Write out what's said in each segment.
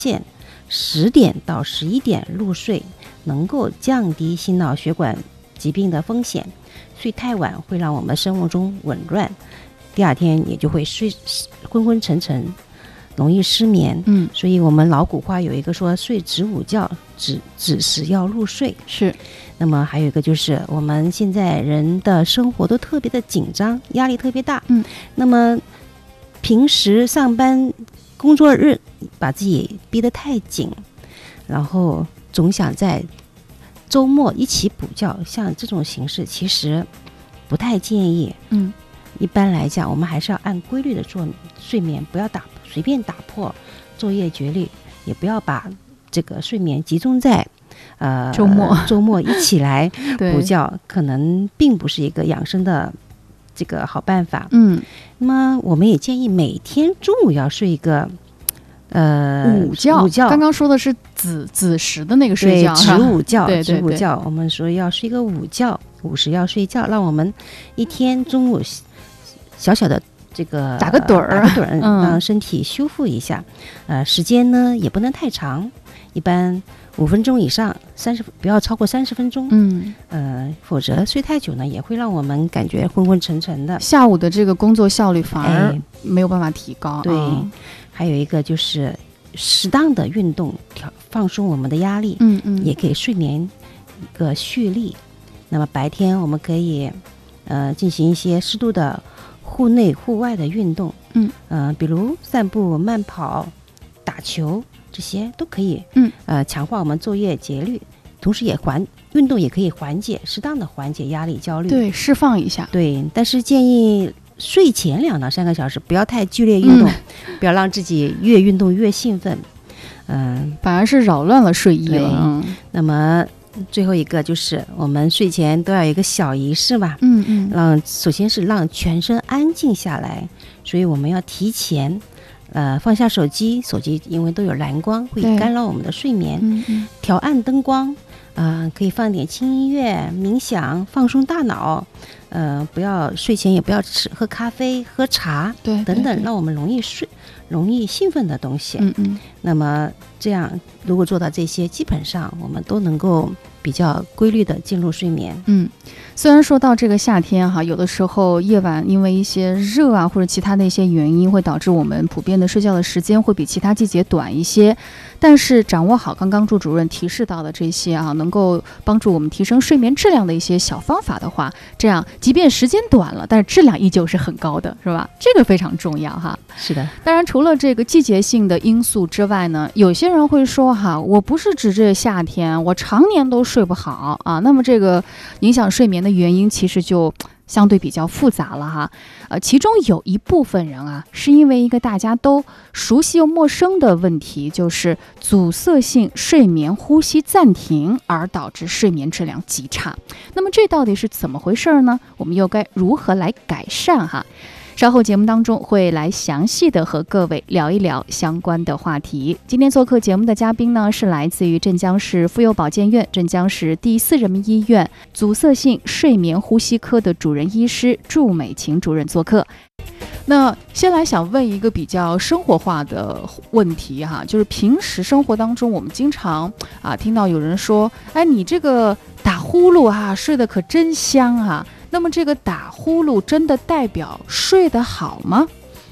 现10点到11点入睡能够降低心脑血管疾病的风险，睡太晚会让我们生物钟紊乱，第二天也就会睡昏昏沉沉，容易失眠。所以我们老古话有一个说睡子午觉，子时要入睡。 是。 那么还有一个就是我们现在人的生活都特别的紧张，压力特别大。那么平时上班工作日把自己逼得太紧，然后总想在周末一起补觉，像这种形式其实不太建议。一般来讲我们还是要按规律的做睡眠，不要随便打破昼夜节律，也不要把这个睡眠集中在周末一起来补觉可能并不是一个养生的这个好办法。那么我们也建议每天中午要睡一个午觉。 刚刚说的是子时的那个睡觉， 子午觉。子午觉我们说要睡一个午觉，午时要睡觉，让我们一天中午小小的这个打个盹儿， 让身体修复一下。时间呢也不能太长，一般5分钟以上不要超过30分钟。否则睡太久呢也会让我们感觉昏昏沉沉的， 下午的这个工作效率反而没有办法提高。 对。还有一个就是适当的运动，放松我们的压力，也给睡眠一个蓄力。那么白天我们可以进行一些适度的户内户外的运动，比如散步、慢跑、打球，这些都可以强化我们昼夜节律，同时运动也可以适当的缓解压力焦虑， 对，释放一下。 对，但是建议睡前2到3个小时不要太剧烈运动，不要让自己越运动越兴奋， 反而是扰乱了睡意了。 那么最后一个就是我们睡前都要有一个小仪式吧。首先是让全身安静下来，所以我们要提前放下手机因为都有蓝光会干扰我们的睡眠，调暗灯光，可以放点轻音乐，冥想，放松大脑。不要睡前也不要喝咖啡、喝茶等等让我们容易兴奋的东西。那么这样如果做到这些，基本上我们都能够比较规律的进入睡眠。 虽然说到这个夏天有的时候夜晚因为一些热啊或者其他的一些原因会导致我们普遍的睡觉的时间会比其他季节短一些，但是掌握好刚刚祝主任提示到的这些能够帮助我们提升睡眠质量的一些小方法的话，这样即便时间短了，但是质量依旧是很高的，是吧？这个非常重要哈。 是的。 当然除了这个季节性的因素之外呢，有些人会说我不是指这夏天，我常年都睡不好那么这个影响睡眠的原因其实就相对比较复杂了哈。其中有一部分人是因为一个大家都熟悉又陌生的问题，就是阻塞性睡眠呼吸暂停而导致睡眠质量极差。那么这到底是怎么回事呢？我们又该如何来改善哈？稍后节目当中会来详细的和各位聊一聊相关的话题。今天做客节目的嘉宾呢，是来自于镇江市妇幼保健院镇江市第4人民医院阻塞性睡眠呼吸科的主任医师祝美琴主任做客。那先来想问一个比较生活化的问题就是平时生活当中我们经常听到有人说，你这个打呼噜睡得可真香那么这个打呼噜真的代表睡得好吗？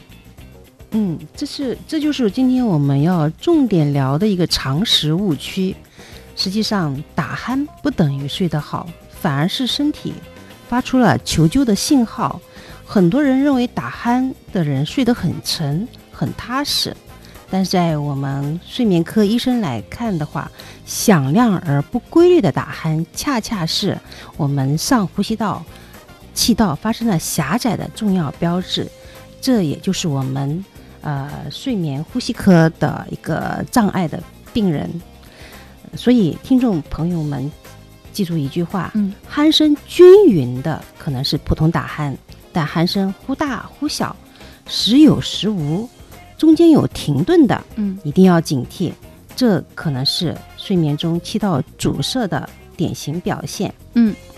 这就是今天我们要重点聊的一个常识误区。实际上打鼾不等于睡得好，反而是身体发出了求救的信号。很多人认为打鼾的人睡得很沉很踏实，但是在我们睡眠科医生来看的话，响亮而不规律的打鼾恰恰是我们上呼吸道气道发生了狭窄的重要标志，这也就是我们睡眠呼吸科的一个障碍的病人。所以听众朋友们记住一句话，鼾声均匀的可能是普通打鼾，但鼾声忽大忽小，时有时无，中间有停顿的，一定要警惕，这可能是睡眠中气道阻塞的典型表现。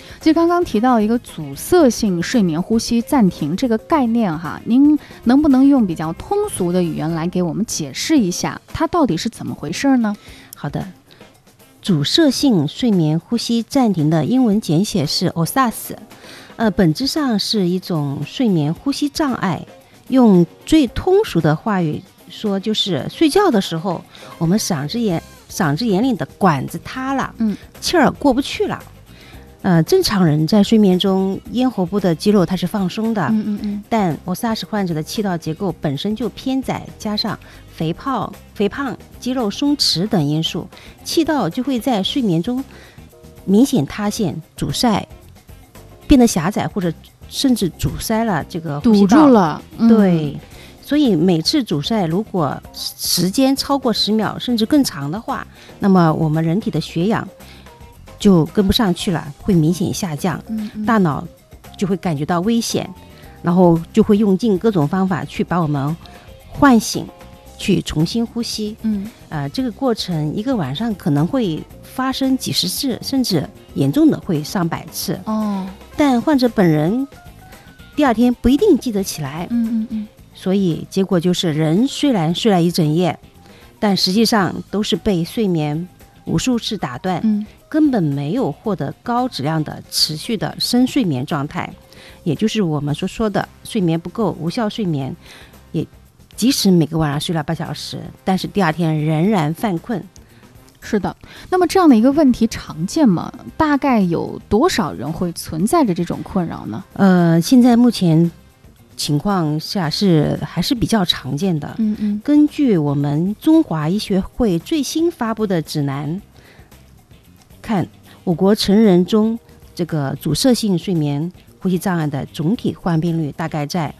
就刚刚提到一个阻塞性睡眠呼吸暂停这个概念哈，您能不能用比较通俗的语言来给我们解释一下，它到底是怎么回事呢？ 好的，阻塞性睡眠呼吸暂停的英文简写是 OSAS，本质上是一种睡眠呼吸障碍。用最通俗的话语说，就是睡觉的时候，我们嗓子眼里的管子塌了，气儿过不去了。正常人在睡眠中咽喉部的肌肉它是放松的，但 OSAS 患者的气道结构本身就偏窄，加上肥胖、肌肉松弛等因素，气道就会在睡眠中明显塌陷、阻塞，变得狭窄，或者甚至阻塞了这个呼吸道， 堵住了。 对，所以每次阻塞如果时间超过10秒甚至更长的话，那么我们人体的血氧就跟不上去了，会明显下降，大脑就会感觉到危险，然后就会用尽各种方法去把我们唤醒，去重新呼吸。这个过程一个晚上可能会发生几十次，甚至严重的会上百次。但患者本人第二天不一定记得起来。所以结果就是人虽然睡了一整夜，但实际上都是被睡眠无数次打断，根本没有获得高质量的持续的深睡眠状态，也就是我们所说的睡眠不够、无效睡眠。也即使每个晚上睡了8小时，但是第二天仍然犯困。 是的，那么这样的一个问题常见吗？大概有多少人会存在着这种困扰呢？ 现在目前情况下还是比较常见的。根据我们中华医学会最新发布的指南看，我国成人中这个阻塞性睡眠呼吸障碍的总体患病率大概在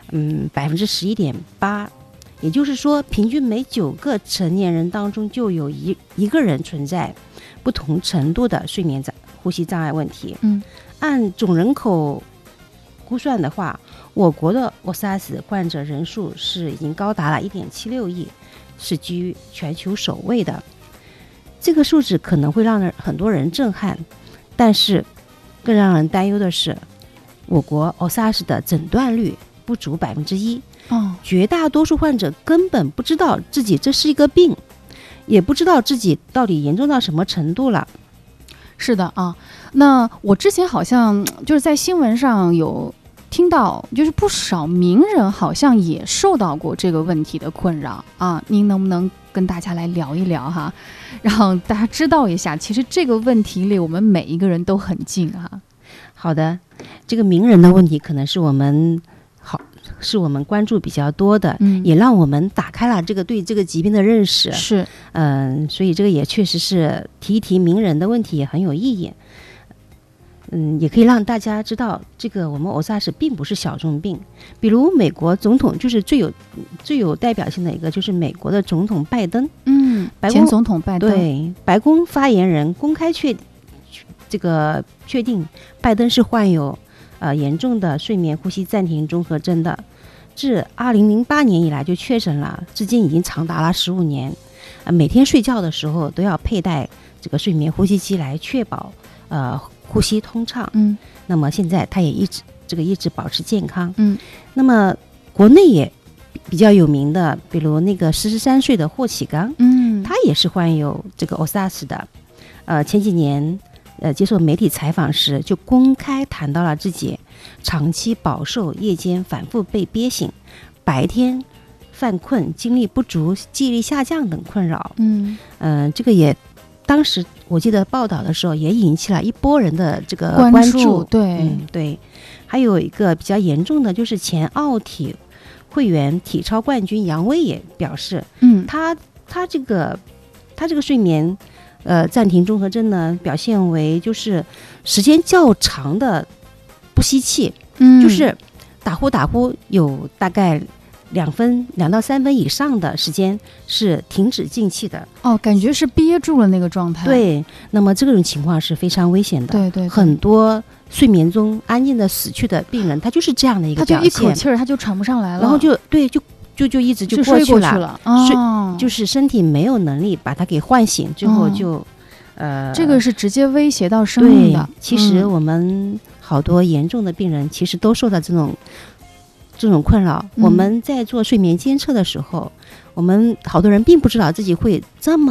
11.8%，也就是说平均每9个成年人当中就有一个人存在不同程度的睡眠呼吸障碍问题。按总人口估算的话，我国的 OSAS 患者人数是已经高达了1.76亿，是居于全球首位的。这个数字可能会让很多人震撼，但是更让人担忧的是，我国 OSAS 的诊断率不足1%。绝大多数患者根本不知道自己这是一个病，也不知道自己到底严重到什么程度了。 是的啊，那我之前好像就是在新闻上有听到，就是不少名人好像也受到过这个问题的困扰啊。您能不能跟大家来聊一聊哈，让大家知道一下，其实这个问题离我们每一个人都很近哈。 好的，这个名人的问题可能是我们关注比较多的，也让我们打开了对这个疾病的认识。 是， 所以这个也确实是提一提名人的问题也很有意义。也可以让大家知道，这个我们 OSAS 并不是小众病。比如美国总统就是最有代表性的一个，就是美国的总统拜登。 前总统拜登， 对，白宫发言人公开确定拜登是患有严重的睡眠呼吸暂停综合征的，自2008年以来就确诊了，至今已经长达了15年。每天睡觉的时候都要佩戴这个睡眠呼吸机来确保呼吸通畅。那么现在他也一直保持健康。那么国内也比较有名的，比如那个43岁的霍启刚，他也是患有这个 OSAS 的。前几年接受媒体采访时就公开谈到了自己长期饱受夜间反复被憋醒、白天犯困、精力不足、记忆力下降等困扰。这个也当时我记得报道的时候也引起了一波人的这个关注。对，还有一个比较严重的就是前奥体会员体操冠军杨威也表示，他这个睡眠暂停综合征呢，表现为就是时间较长的不吸气，就是打呼有大概2到3分以上的时间是停止进气的。 感觉是憋住了那个状态。 对，那么这种情况是非常危险的。 对， 很多睡眠中安静的死去的病人，他就是这样的一个表现， 他就一口气儿他就喘不上来了， 然后就一直过去了， 就是身体没有能力把他给唤醒，最后就这个是直接威胁到生命的。 对，其实我们好多严重的病人其实都受到这种困扰。我们在做睡眠监测的时候，我们好多人并不知道自己会这么